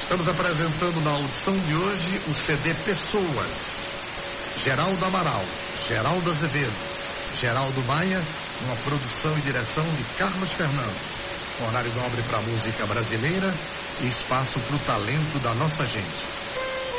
Estamos apresentando na audição de hoje o CD Pessoas. Geraldo Amaral, Geraldo Azevedo, Geraldo Maia, uma produção e direção de Carlos Fernando. Horário nobre para a música brasileira e espaço para o talento da nossa gente.